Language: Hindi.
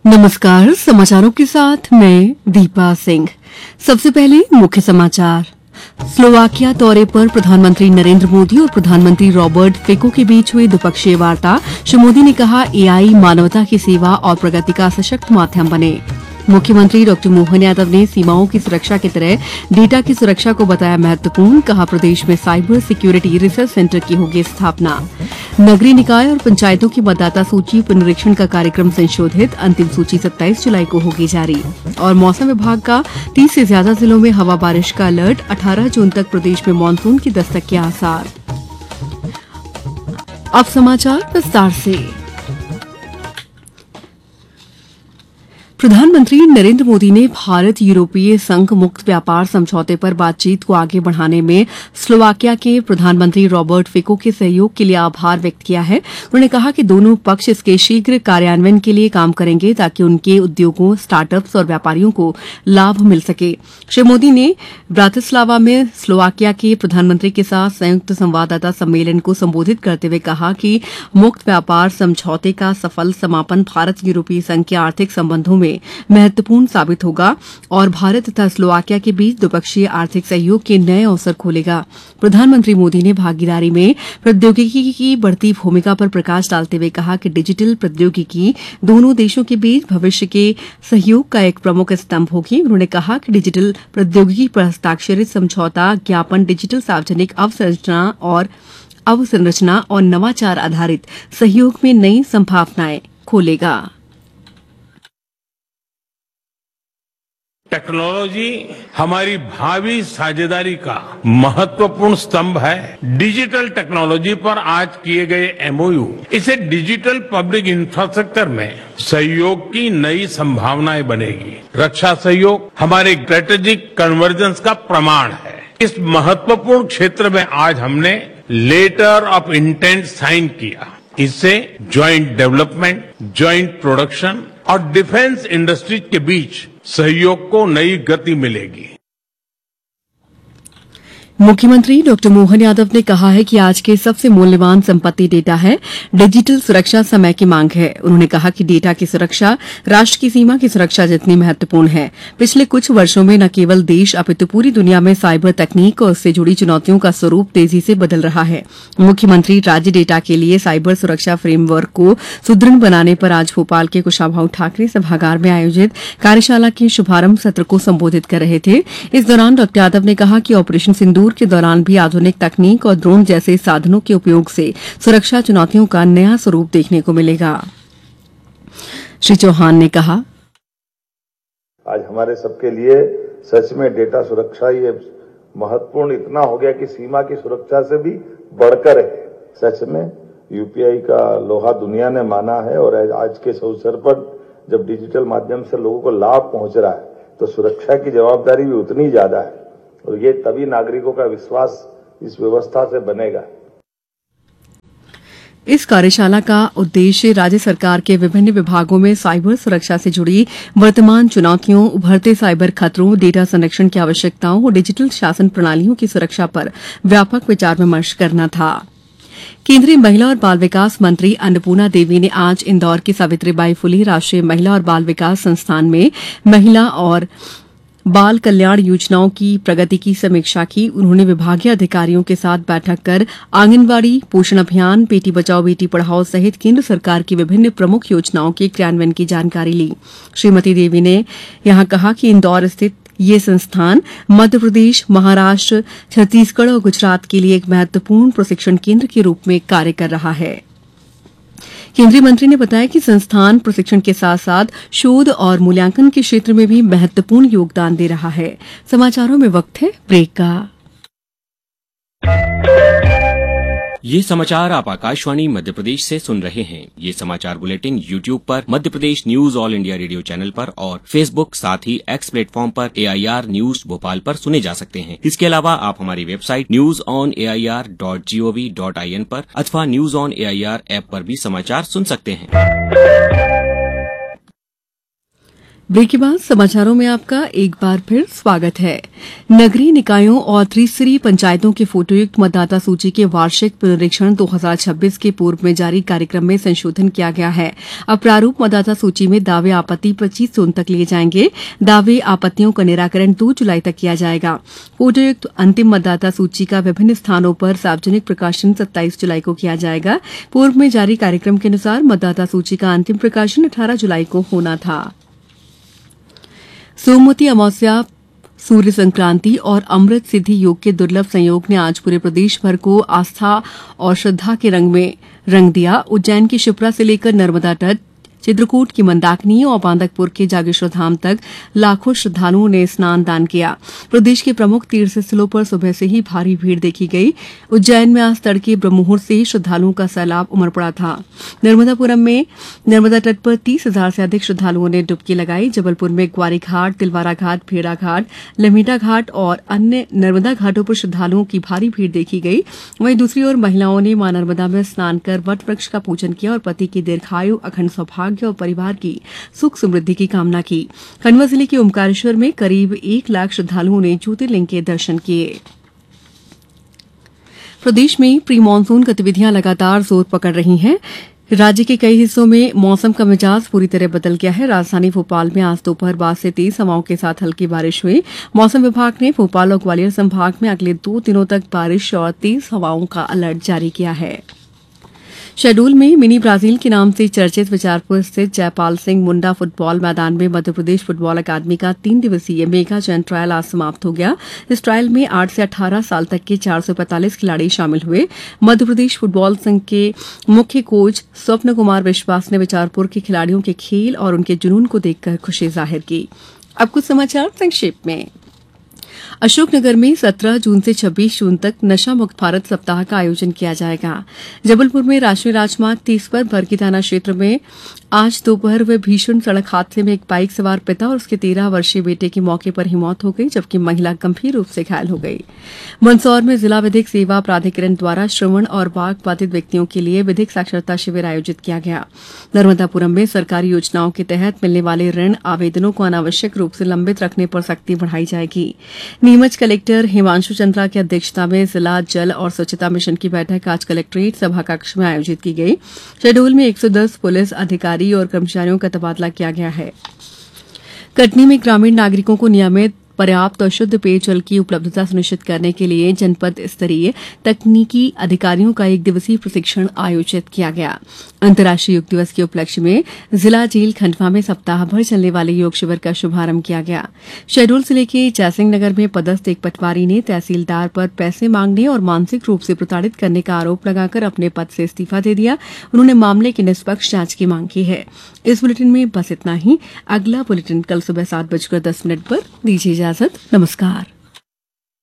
नमस्कार, समाचारों के साथ मैं दीपा सिंह। सबसे पहले मुख्य समाचार। स्लोवाकिया दौरे पर प्रधानमंत्री नरेंद्र मोदी और प्रधानमंत्री रॉबर्ट फिको के बीच हुई द्विपक्षीय वार्ता। श्री मोदी ने कहा, एआई मानवता की सेवा और प्रगति का सशक्त माध्यम बने। मुख्यमंत्री डॉ मोहन यादव ने सीमाओं की सुरक्षा की तरह डेटा की सुरक्षा को बताया महत्वपूर्ण। कहा, प्रदेश में साइबर सिक्योरिटी रिसर्च सेंटर की होगी स्थापना। नगरीय निकाय और पंचायतों की मतदाता सूची पुनरीक्षण का कार्यक्रम संशोधित। अंतिम सूची 27 जुलाई को होगी जारी। और मौसम विभाग का 30 से ज्यादा जिलों में हवा बारिश का अलर्ट। 18 जून तक प्रदेश में मानसून की दस्तक के आसार। अब समाचार विस्तार से। प्रधानमंत्री नरेंद्र मोदी ने भारत यूरोपीय संघ मुक्त व्यापार समझौते पर बातचीत को आगे बढ़ाने में स्लोवाकिया के प्रधानमंत्री रॉबर्ट फिको के सहयोग के लिए आभार व्यक्त किया है। उन्होंने कहा कि दोनों पक्ष इसके शीघ्र कार्यान्वयन के लिए काम करेंगे ताकि उनके उद्योगों, स्टार्टअप्स और व्यापारियों को लाभ मिल सके। श्री मोदी ने ब्रातिस्लावा में स्लोवाकिया के प्रधानमंत्री के साथ संयुक्त संवाददाता सम्मेलन को संबोधित करते हुए कहा कि मुक्त व्यापार समझौते का सफल समापन भारत यूरोपीय संघ के आर्थिक संबंधों में महत्वपूर्ण साबित होगा और भारत तथा स्लोवाकिया के बीच द्विपक्षीय आर्थिक सहयोग के नए अवसर खोलेगा। प्रधानमंत्री मोदी ने भागीदारी में प्रौद्योगिकी की बढ़ती भूमिका पर प्रकाश डालते हुए कहा कि डिजिटल प्रौद्योगिकी दोनों देशों के बीच भविष्य के सहयोग का एक प्रमुख स्तंभ होगी। उन्होंने कहा कि डिजिटल प्रौद्योगिकी पर हस्ताक्षरित समझौता ज्ञापन डिजिटल सार्वजनिक अवसंरचना और नवाचार आधारित सहयोग में नई संभावनाएं खोलेगा। टेक्नोलॉजी हमारी भावी साझेदारी का महत्वपूर्ण स्तंभ है। डिजिटल टेक्नोलॉजी पर आज किए गए एमओयू इसे डिजिटल पब्लिक इंफ्रास्ट्रक्चर में सहयोग की नई संभावनाएं बनेगी। रक्षा सहयोग हमारे स्ट्रेटेजिक कन्वर्जेंस का प्रमाण है। इस महत्वपूर्ण क्षेत्र में आज हमने लेटर ऑफ इंटेंट साइन किया। इससे ज्वाइंट डेवलपमेंट, ज्वाइंट प्रोडक्शन और डिफेंस इंडस्ट्रीज के बीच सहयोग को नई गति मिलेगी। मुख्यमंत्री डॉ मोहन यादव ने कहा है कि आज के सबसे मूल्यवान संपत्ति डेटा है। डिजिटल सुरक्षा समय की मांग है। उन्होंने कहा कि डेटा की सुरक्षा राष्ट्र की सीमा की सुरक्षा जितनी महत्वपूर्ण है। पिछले कुछ वर्षों में न केवल देश अपितु पूरी दुनिया में साइबर तकनीक और उससे जुड़ी चुनौतियों का स्वरूप तेजी से बदल रहा है। मुख्यमंत्री राज्य डेटा के लिए साइबर सुरक्षा फ्रेमवर्क को सुदृढ़ बनाने पर आज भोपाल के कुशाभाऊ ठाकरे सभागार में आयोजित कार्यशाला के शुभारंभ सत्र को संबोधित कर रहे थे। इस दौरान डॉ यादव ने कहा कि ऑपरेशन सिंदूर के दौरान भी आधुनिक तकनीक और ड्रोन जैसे साधनों के उपयोग से सुरक्षा चुनौतियों का नया स्वरूप देखने को मिलेगा। श्री चौहान ने कहा, आज हमारे सबके लिए सच में डेटा सुरक्षा ये महत्वपूर्ण इतना हो गया कि सीमा की सुरक्षा से भी बढ़कर है। सच में यूपीआई का लोहा दुनिया ने माना है और आज के इस अवसर पर जब डिजिटल माध्यम से लोगों को लाभ पहुंच रहा है तो सुरक्षा की जवाबदारी भी उतनी ज्यादा है और ये तभी नागरिकों का विश्वास इस व्यवस्था से बनेगा। इस कार्यशाला का उद्देश्य राज्य सरकार के विभिन्न विभागों में साइबर सुरक्षा से जुड़ी वर्तमान चुनौतियों, उभरते साइबर खतरों, डेटा संरक्षण की आवश्यकताओं और डिजिटल शासन प्रणालियों की सुरक्षा पर व्यापक विचार विमर्श करना था। केंद्रीय महिला और बाल विकास मंत्री अन्नपूर्णा देवी ने आज इंदौर की सावित्रीबाई फुले राष्ट्रीय महिला और बाल विकास संस्थान में महिला और बाल कल्याण योजनाओं की प्रगति की समीक्षा की। उन्होंने विभागीय अधिकारियों के साथ बैठक कर आंगनबाड़ी, पोषण अभियान, बेटी बचाओ बेटी पढ़ाओ सहित केंद्र सरकार की विभिन्न प्रमुख योजनाओं के क्रियान्वयन की जानकारी ली। श्रीमती देवी ने यहां कहा कि इंदौर स्थित ये संस्थान मध्य प्रदेश, महाराष्ट्र, छत्तीसगढ़ और गुजरात के लिए एक महत्वपूर्ण प्रशिक्षण केंद्र के रूप में कार्य कर रहा है। केंद्रीय मंत्री ने बताया कि संस्थान प्रशिक्षण के साथ साथ शोध और मूल्यांकन के क्षेत्र में भी महत्वपूर्ण योगदान दे रहा है। समाचारों में वक्त है ब्रेक का। ये समाचार आप आकाशवाणी मध्य प्रदेश से सुन रहे हैं। ये समाचार बुलेटिन YouTube पर Madhya Pradesh news all India radio channel पर और Facebook साथ ही X प्लेटफॉर्म पर AIR न्यूज भोपाल पर सुने जा सकते हैं। इसके अलावा आप हमारी वेबसाइट newsonair.gov.in पर अथवा न्यूज ऑन AIR ऐप पर भी समाचार सुन सकते हैं। ब्रेक के बाद समाचारों में आपका एक बार फिर स्वागत है। नगरीय निकायों और त्रिस्तरीय पंचायतों के फोटोयुक्त मतदाता सूची के वार्षिक पुनरीक्षण 2026 के पूर्व में जारी कार्यक्रम में संशोधन किया गया है। अब प्रारूप मतदाता सूची में दावे आपत्ति 25 जून तक लिए जाएंगे। दावे आपत्तियों का निराकरण 2 जुलाई तक किया जाएगा। फोटोयुक्त अंतिम मतदाता सूची का विभिन्न स्थानों पर सार्वजनिक प्रकाशन 27 जुलाई को किया जाएगा। पूर्व में जारी कार्यक्रम के अनुसार मतदाता सूची का अंतिम प्रकाशन 18 जुलाई को होना था। सोमवती अमावस्या, सूर्य संक्रांति और अमृत सिद्धि योग के दुर्लभ संयोग ने आज पूरे प्रदेश भर को आस्था और श्रद्धा के रंग में रंग दिया। उज्जैन की शिप्रा से लेकर नर्मदा तट, चित्रकूट की मंदाकिनी और बांदकपुर के जागेश्वर धाम तक लाखों श्रद्धालुओं ने स्नान दान किया। प्रदेश के प्रमुख तीर्थ स्थलों पर सुबह से ही भारी भीड़ देखी गई। उज्जैन में आज तड़के ब्रह्ममुहूर्त से ही श्रद्धालुओं का सैलाब उमड़ पड़ा था। नर्मदापुरम में नर्मदा तट पर 30,000 से अधिक श्रद्धालुओं ने डुबकी लगाई। जबलपुर में ग्वारी घाट, तिलवारा घाट, भेड़ा घाट, लमीटा घाट और अन्य नर्मदा घाटों पर श्रद्धालुओं की भारी भीड़ देखी गई। वहीं दूसरी ओर महिलाओं ने मां नर्मदा में स्नान कर वट वृक्ष का पूजन किया और पति की दीर्घायु, अखंड सौभाग्य और परिवार की सुख समृद्धि की कामना की। खंडवा जिले के ओमकारेश्वर में करीब 1 लाख श्रद्धालुओं ने ज्योतिर्लिंग के दर्शन किए। प्रदेश में प्री मानसून गतिविधियां लगातार जोर पकड़ रही हैं। राज्य के कई हिस्सों में मौसम का मिजाज पूरी तरह बदल गया है। राजधानी भोपाल में आज दोपहर बाद से तेज हवाओं के साथ हल्की बारिश हुई। मौसम विभाग ने भोपाल और ग्वालियर संभाग में अगले 2 दिनों तक बारिश और तेज हवाओं का अलर्ट जारी किया है। शहडोल में मिनी ब्राजील के नाम से चर्चित विचारपुर स्थित जयपाल सिंह मुंडा फुटबॉल मैदान में मध्यप्रदेश फुटबॉल अकादमी का 3 दिवसीय मेगा जन ट्रायल आज समाप्त हो गया। इस ट्रायल में 8 से 18 साल तक के 445 खिलाड़ी शामिल हुए। मध्यप्रदेश फुटबॉल संघ के मुख्य कोच स्वप्न कुमार विश्वास ने विचारपुर के खिलाड़ियों के खेल और उनके जुनून को देखकर खुशी जाहिर की। अब कुछ समाचार संक्षेप में। अशोकनगर में 17 जून से 26 जून तक नशा मुक्त भारत सप्ताह का आयोजन किया जाएगा। जबलपुर में राष्ट्रीय राजमार्ग 30 पर बरगी थाना क्षेत्र में आज दोपहर हुए भीषण सड़क हादसे में एक बाइक सवार पिता और उसके 13 वर्षीय बेटे की मौके पर ही मौत हो गई, जबकि महिला गंभीर रूप से घायल हो गई। मंदसौर में जिला विधिक सेवा प्राधिकरण द्वारा श्रवण और वाक बाधित व्यक्तियों के लिए विधिक साक्षरता शिविर आयोजित किया गया। नर्मदापुरम में सरकारी योजनाओं के तहत मिलने वाले ऋण आवेदनों को अनावश्यक रूप से लंबित रखने पर सख्ती बढ़ाई जाएगी। नीमच कलेक्टर हिमांशु चंद्रा की अध्यक्षता में जिला जल और स्वच्छता मिशन की बैठक आज कलेक्ट्रेट सभा कक्ष में आयोजित की गई। शहडोल में 110 पुलिस अधिकारी और कर्मचारियों का तबादला किया गया है। कटनी में ग्रामीण नागरिकों को नियमित, पर्याप्त और शुद्ध पेयजल की उपलब्धता सुनिश्चित करने के लिए जनपद स्तरीय तकनीकी अधिकारियों का 1 दिवसीय प्रशिक्षण आयोजित किया गया। अंतर्राष्ट्रीय योग दिवस के उपलक्ष्य में जिला जेल खंडवा में सप्ताह भर चलने वाले योग शिविर का शुभारंभ किया गया। शहडोल जिले के जयसिंह नगर में पदस्थ एक पटवारी ने तहसीलदार पर पैसे मांगने और मानसिक रूप से प्रताड़ित करने का आरोप लगाकर अपने पद से इस्तीफा दे दिया। उन्होंने मामले की निष्पक्ष जांच की मांग की है। इस बुलेटिन में बस इतना ही। अगला बुलेटिन कल सुबह 7:10 पर दीजिए इजाजत। नमस्कार।